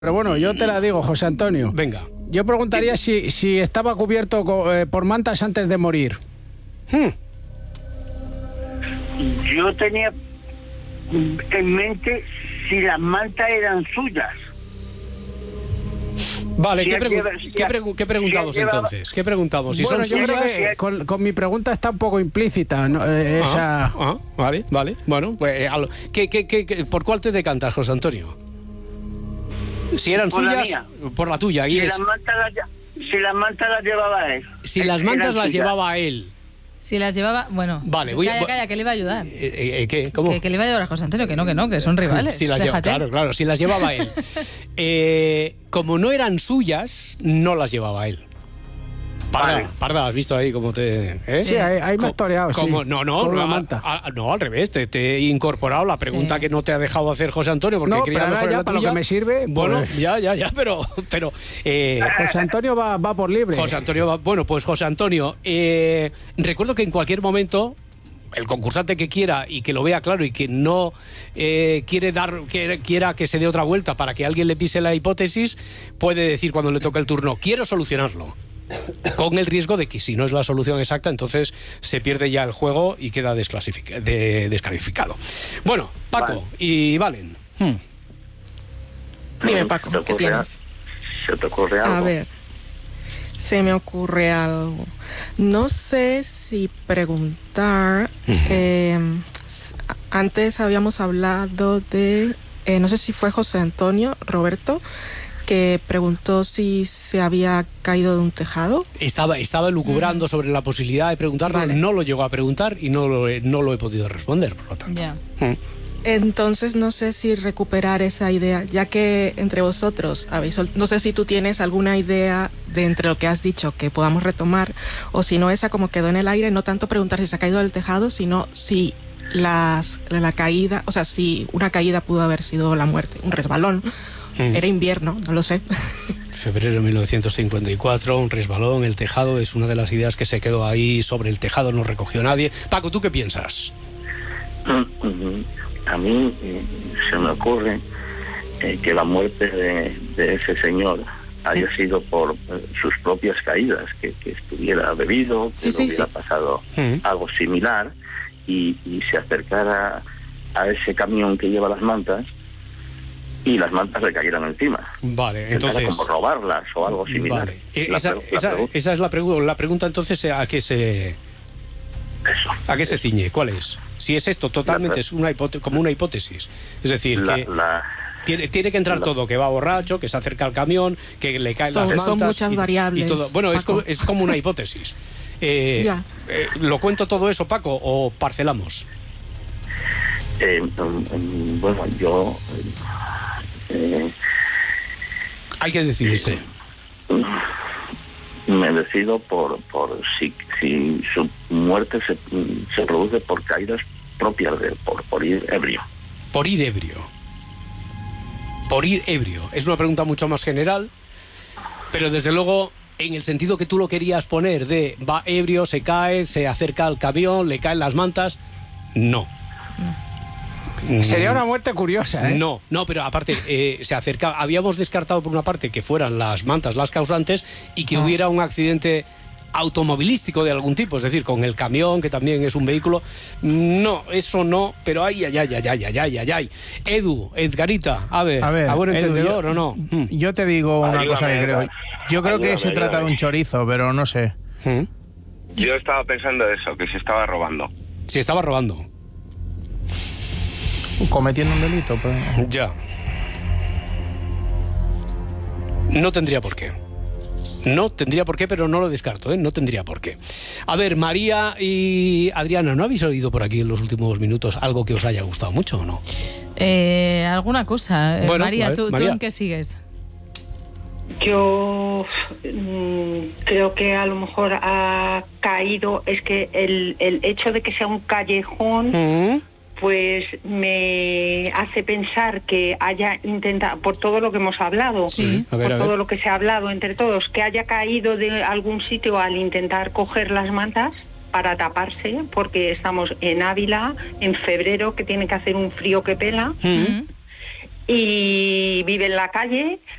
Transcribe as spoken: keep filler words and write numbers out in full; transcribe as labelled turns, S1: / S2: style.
S1: Pero bueno, yo te la digo, José Antonio.
S2: Venga.
S1: Yo preguntaría si, si estaba cubierto co- eh, por mantas antes de morir.
S2: Hmm.
S3: Yo tenía en mente si las mantas eran suyas.
S2: Vale,
S3: Si
S2: ¿qué,
S3: él
S2: pregu
S3: lleva- si
S2: ¿qué,
S3: él-
S2: pregu ¿qué
S3: si
S2: preguntamos
S3: él llevaba-
S2: entonces? ¿Qué preguntamos? Si
S1: Bueno,
S2: son
S1: yo creo
S2: suyas...
S1: que con, con mi pregunta está un poco implícita, ¿no? Eh, esa...
S2: Ah, ah, vale, vale. Bueno, pues, eh, al- ¿qué, qué, qué, qué- ¿por cuál te decantas, José Antonio? Si eran
S3: Por la
S2: suyas,
S3: mía.
S2: por la tuya. Y
S3: Si
S2: es,
S3: las mantas las, lle- si las mantas las llevaba él.
S2: si
S3: eh,
S2: las
S3: eran
S2: mantas las
S3: suyas.
S2: llevaba él.
S4: Si las llevaba... Bueno,
S2: Vale, voy a-
S4: calla, calla, que le iba a ayudar.
S2: Eh, eh, ¿Qué? ¿Cómo?
S4: Que, que le iba a ayudar a José Antonio, que no, que no, que son rivales.
S2: Si las lleva,
S4: Déjate.
S2: claro, claro, si las llevaba él. Eh, como no eran suyas, no las llevaba él. Parda,
S3: Vale.
S2: Parda, has visto ahí cómo te... ¿eh?
S1: Sí, ahí, ahí me
S2: Co-
S1: has toreado, sí.
S2: como- no, no,
S1: Con
S2: no,
S1: la
S2: a-
S1: manta.
S2: a- no, al revés, te, te he incorporado la pregunta
S4: Sí.
S2: que no te ha dejado hacer José Antonio porque
S1: No,
S2: creía
S1: pero ahora
S2: mejor en
S1: ya
S2: la
S1: para lo
S2: tuya.
S1: que me sirve,
S2: Bueno,
S1: pues-
S2: ya, ya, ya, pero... pero eh,
S1: José Antonio va, va por libre.
S2: José Antonio, va- bueno, pues José Antonio, eh, recuerdo que en cualquier momento el concursante que quiera y que lo vea claro y que no eh, quiere dar que, quiera que se dé otra vuelta para que alguien le pise la hipótesis, puede decir cuando le toque el turno, quiero solucionarlo. Con el riesgo de que si no es la solución exacta, entonces se pierde ya el juego y queda desclasific- de- descalificado. Bueno, Paco
S3: Vale.
S2: y Valen. Hmm.
S5: Dime, Paco,
S3: ¿Se te
S5: ¿qué
S3: ocurre
S5: tienes?
S3: a- ¿Se te ocurre algo?
S5: A ver, se me ocurre algo. No sé si preguntar. eh, s- antes habíamos hablado de, eh, no sé si fue José Antonio, Roberto, que preguntó si se había caído de un tejado.
S2: Estaba, estaba lucubrando sobre la posibilidad de preguntarlo,
S5: Vale.
S2: no lo llegó a preguntar y no lo, he- no lo he podido responder, por lo tanto.
S4: Ya.
S2: Hmm.
S5: Entonces no sé si recuperar esa idea, ya que entre vosotros habéis, sol- no sé si tú tienes alguna idea de entre lo que has dicho que podamos retomar, o si no esa como quedó en el aire, no tanto preguntar si se ha caído del tejado, sino si las, la caída, o sea, si una caída pudo haber sido la muerte, un resbalón.
S2: Mm.
S5: Era invierno, no lo sé.
S2: Febrero de mil novecientos cincuenta y cuatro, un resbalón, el tejado, es una de las ideas que se quedó ahí sobre el tejado, no recogió nadie. Paco, ¿tú qué piensas?
S3: Mm, mm, A mí eh, se me ocurre eh, que la muerte de, de ese señor haya sido por eh, sus propias caídas, que, que estuviera bebido, que
S5: Sí,
S3: le
S5: sí,
S3: hubiera
S5: sí.
S3: pasado
S2: Mm.
S3: algo similar y, y se acercara a ese camión que lleva las mantas y las mantas le cayeran encima.
S2: Vale,
S3: Intentara
S2: entonces...
S3: como robarlas o algo similar.
S2: Vale. Eh,
S3: La
S2: esa,
S3: pre- la
S2: esa-
S3: pregunta-
S2: esa es la, pregu- la pregunta entonces, ¿a qué se
S3: eso.
S2: a qué se ciñe? ¿Cuál es? Si es esto, totalmente es una hipote- como una hipótesis. Es decir,
S3: La-
S2: que
S3: la-
S2: tiene, tiene que entrar
S3: la-
S2: todo, que va borracho, que se acerca al camión, que le caen
S5: Son-
S2: las
S5: son
S2: mantas
S5: muchas
S2: y-
S5: variables,
S2: y todo. Bueno, es
S5: Paco.
S2: como, es como una hipótesis. Eh,
S5: Ya.
S2: eh, ¿Lo cuento todo eso, Paco, o parcelamos?
S3: eh, mm, mm, bueno, yo... eh,
S2: Hay que decidirse.
S3: me decido por, por si, si su muerte se, se produce por caídas propias de por, por ir ebrio.
S2: Por ir ebrio. Por ir ebrio. Es una pregunta mucho más general, pero desde luego, en el sentido que tú lo querías poner de va ebrio, se cae, se acerca al camión, le caen las mantas, no.
S1: Sería una muerte curiosa, ¿eh?
S2: No, no, pero aparte, eh, se acerca. Habíamos descartado por una parte que fueran las mantas las causantes y que
S1: Ah.
S2: hubiera un accidente automovilístico de algún tipo, es decir, con el camión, que también es un vehículo. No, eso no, pero ay, ay, ay, ay, ay, ay, ay, ay, ay. Edu, Edgarita, a ver,
S1: A ver,
S2: ¿a buen
S1: Edu,
S2: entendedor
S1: yo-
S2: o no? Mm.
S1: Yo te digo una
S6: Ayúdame,
S1: cosa que creo.
S6: Edgar.
S1: Yo creo que
S6: Ayúdame,
S1: se trata de
S6: ayúdame.
S1: un chorizo, pero no sé.
S2: Mm.
S6: Yo estaba pensando eso, que se estaba robando.
S2: Si estaba robando.
S1: Cometiendo un delito, pues.
S2: Ya. No tendría por qué. No tendría por qué, pero no lo descarto, ¿eh? No tendría por qué. A ver, María y Adriana, ¿no habéis oído por aquí en los últimos minutos algo que os haya gustado mucho o no?
S4: Eh, alguna cosa. Eh,
S2: Bueno, a
S4: María,
S2: ver,
S4: ¿tú, ¿tú
S2: María.
S4: en qué sigues?
S7: Yo mm, creo que a lo mejor ha caído, es que el, el hecho de que sea un callejón,
S2: Mm.
S7: pues me hace pensar que haya intentado, por todo lo que hemos hablado,
S4: Sí.
S2: A ver,
S7: por
S2: a
S7: todo
S2: ver.
S7: lo que se ha hablado entre todos, que haya caído de algún sitio al intentar coger las mantas para taparse, porque estamos en Ávila, en febrero, que tiene que hacer un frío que pela.
S2: Mm.
S7: y vive en la calle.